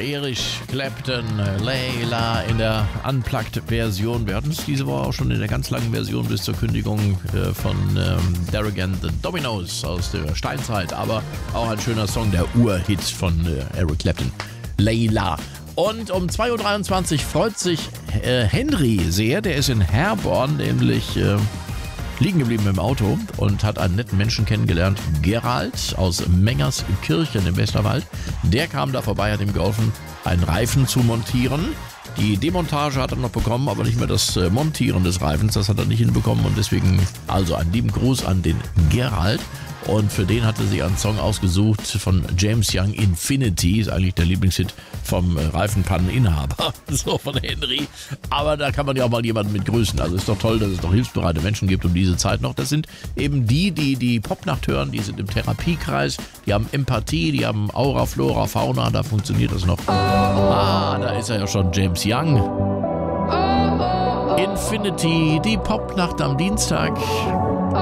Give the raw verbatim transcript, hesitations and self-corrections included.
Eric Clapton, Layla in der Unplugged-Version. Wir hatten es diese Woche auch schon in der ganz langen Version bis zur Kündigung äh, von ähm, Derek and the Dominos aus der Steinzeit. Aber auch ein schöner Song, der Urhit von äh, Eric Clapton, Layla. Und um zwei Uhr dreiundzwanzig freut sich äh, Henry sehr. Der ist in Herborn, nämlich äh, liegen geblieben im Auto und hat einen netten Menschen kennengelernt, Gerald aus Mengerskirchen im Westerwald. Der kam da vorbei, hat ihm geholfen, einen Reifen zu montieren. Die Demontage hat er noch bekommen, aber nicht mehr das Montieren des Reifens. Das hat er nicht hinbekommen und deswegen also einen lieben Gruß an den Gerald. Und für den hatte sie einen Song ausgesucht von James Young, Infinity, ist eigentlich der Lieblingshit vom Reifenpanneninhaber, so von Henry. Aber da kann man ja auch mal jemanden mit grüßen. Also ist doch toll, dass es noch hilfsbereite Menschen gibt um diese Zeit noch. Das sind eben die, die die Popnacht hören, die sind im Therapiekreis, die haben Empathie, die haben Aura, Flora, Fauna, da funktioniert das noch. Ah, da ist er ja schon, James Young. Infinity, die Popnacht am Dienstag.